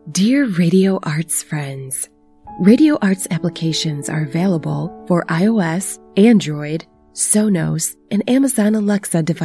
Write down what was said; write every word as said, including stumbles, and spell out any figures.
Dear Radio Arts friends, Radio Arts applications are available for iOS, Android, Sonos, and Amazon Alexa devices.